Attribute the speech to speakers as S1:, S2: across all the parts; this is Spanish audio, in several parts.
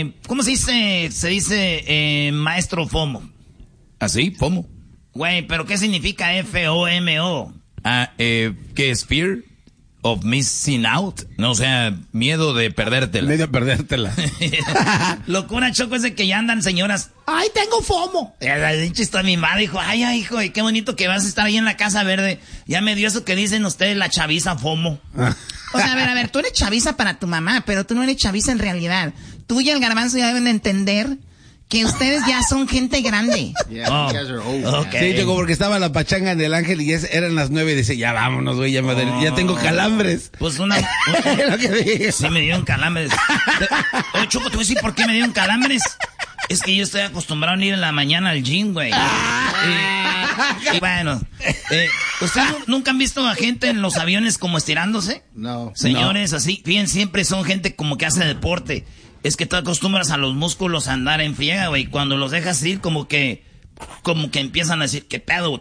S1: ¿cómo se dice? Se dice maestro FOMO.
S2: ¿Ah, sí? FOMO.
S1: Güey, ¿pero qué significa FOMO?
S2: ¿Qué es fear of missing out? No, o sea, miedo de perdértela.
S3: Miedo de perdértela.
S1: Locura, Choco, es de que ya andan señoras. ¡Ay, tengo FOMO! De hecho, está mi madre, dijo, ay, hijo, qué bonito que vas a estar ahí en la Casa Verde. Ya me dio eso que dicen ustedes, la chaviza FOMO. O sea, a ver, tú eres chaviza para tu mamá, pero tú no eres chaviza en realidad. Tú y el Garbanzo ya deben de entender que ustedes ya son gente grande.
S3: Yeah, okay. Sí, Choco, porque estaba la pachanga en el Ángel y ya eran las 9 y dice, ya vámonos, güey, ya tengo calambres.
S1: Pues sí me dieron calambres. Oye, Choco, te voy a decir por qué me dieron calambres. Es que yo estoy acostumbrado a ir en la mañana al gym, güey. Y bueno, ¿ustedes nunca han visto a gente en los aviones como estirándose?
S4: No.
S1: Señores, así, bien, siempre son gente como que hace deporte. Es que tú acostumbras a los músculos a andar en friega, güey. Cuando los dejas ir, como que empiezan a decir, ¿qué pedo?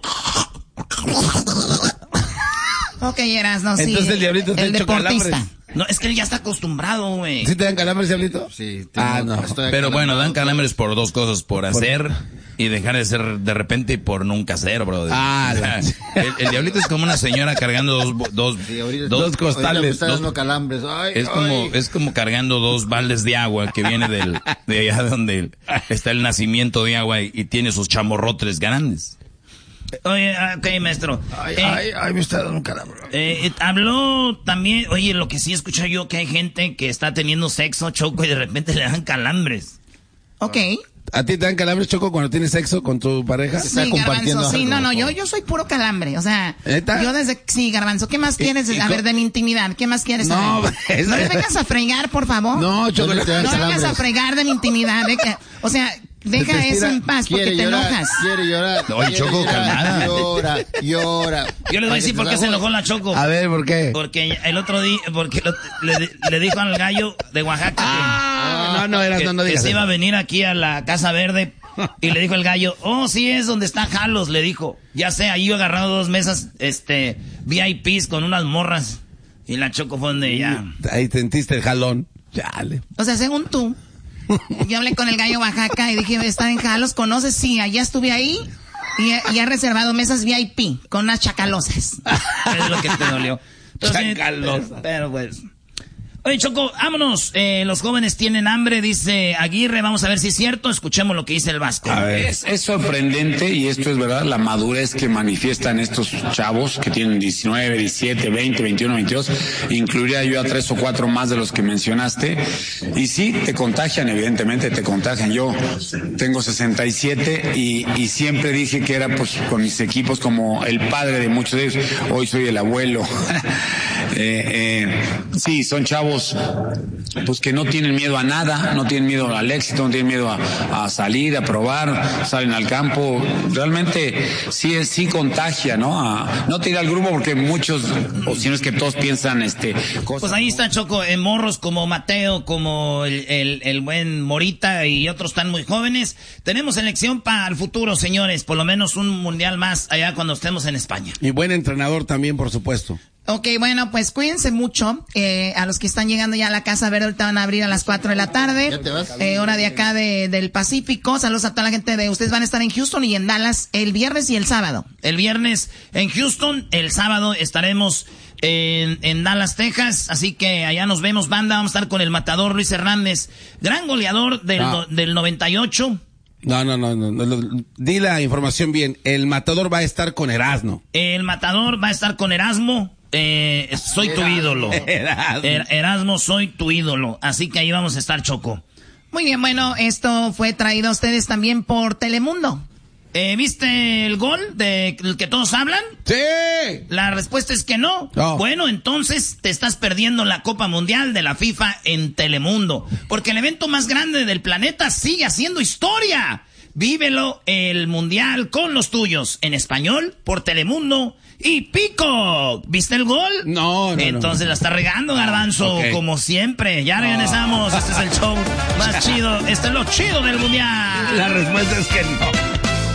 S1: Ok, Erasno, sí.
S3: Entonces el diablito te ha hecho calambres.
S1: No, es que él ya está acostumbrado, güey.
S3: ¿Sí te dan calambres, diablito?
S4: Sí.
S3: No.
S2: Pero bueno, dan calambres por dos cosas, por hacer y dejar de ser de repente y por nunca hacer, brother. El diablito es como una señora cargando dos costales.
S4: Está dando calambres. Ay,
S2: es como cargando 2 baldes de agua que viene de allá donde está el nacimiento de agua y tiene sus chamorrotres grandes.
S1: Oye, ok, maestro.
S4: Me está dando un calambre.
S1: Habló también, oye, lo que sí escuché yo, que hay gente que está teniendo sexo, Choco, y de repente le dan calambres. Ok.
S3: ¿A ti te dan calambres, Choco, cuando tienes sexo con tu pareja?
S1: Sí, Garbanzo, sí, no, yo soy puro calambre, o sea,
S3: ¿Neta?
S1: Yo sí, Garbanzo, ¿qué más quieres? A ver, de mi intimidad, ¿qué más quieres saber? No me vengas a fregar, por favor.
S3: No, Choco,
S1: no vengas a fregar de mi intimidad, o sea, deja eso en paz porque te enojas.
S4: Quiere llorar.
S2: Oye, Choco, calmada.
S4: Llora.
S1: Yo les voy a decir por qué se enojó la Choco.
S3: A ver, ¿por qué?
S1: Porque el otro día, le dijo al gallo de Oaxaca que se iba a venir aquí a la Casa Verde. Y le dijo el gallo, sí es donde está Jalos, le dijo. Ya sé, ahí yo he agarrado 2 mesas, VIPs con unas morras. Y la Choco fue donde ya.
S3: Ahí sentiste el jalón. Chale.
S1: O sea, según tú, yo hablé con el gallo Oaxaca y dije, está en Jalos, ¿conoces? Sí, allá estuve ahí y he reservado mesas VIP con unas chacalosas. Es lo que te dolió. Chacalosas. Pero pues... Oye, Choco, vámonos. Los jóvenes tienen hambre, dice Aguirre. Vamos a ver si es cierto. Escuchemos lo que dice el Vasco.
S5: A ver. Es sorprendente, y esto es verdad, la madurez que manifiestan estos chavos que tienen 19, 17, 20, 21, 22. Incluiría yo a 3 o 4 más de los que mencionaste. Y sí, te contagian, evidentemente te contagian. Yo tengo 67 y siempre dije que era pues con mis equipos como el padre de muchos de ellos. Hoy soy el abuelo. Sí, son chavos pues que no tienen miedo a nada, no tienen miedo al éxito, no tienen miedo a salir, a probar, salen al campo. Realmente sí contagia, ¿no? No te irá al grupo porque muchos, o si no es que todos piensan cosas.
S1: Pues ahí está, Choco, morros como Mateo, como el buen Morita y otros están muy jóvenes. Tenemos elección para el futuro, señores, por lo menos un mundial más allá cuando estemos en España.
S3: Y buen entrenador también, por supuesto.
S1: Ok, bueno, pues cuídense mucho. A los que están llegando ya a la Casa Verde, ahorita van a abrir a las 4 de la tarde.
S4: ¿Ya te vas?
S1: Hora de acá del Pacífico. Saludos a toda la gente ustedes van a estar en Houston y en Dallas el viernes y el sábado. El viernes en Houston, el sábado estaremos en Dallas, Texas. Así que allá nos vemos, banda. Vamos a estar con el matador Luis Hernández, gran goleador del 98.
S3: No. Di la información bien. El matador va a estar con Erasmo.
S1: El matador va a estar con Erasmo. Soy tu ídolo. Erasmo, soy tu ídolo. Así que ahí vamos a estar, Choco. Muy bien, bueno, esto fue traído a ustedes también por Telemundo. ¿Viste el gol del que todos hablan?
S3: ¡Sí!
S1: La respuesta es que no. Bueno, entonces te estás perdiendo la Copa Mundial de la FIFA en Telemundo. Porque el evento más grande del planeta sigue haciendo historia. Vívelo el Mundial con los tuyos. En español, por Telemundo y Pico. ¿Viste el gol?
S3: No.
S1: Entonces la está regando, Garbanzo, como siempre. Ya regresamos. Este es el show más chido. Este es lo chido del Mundial.
S3: La respuesta es que no.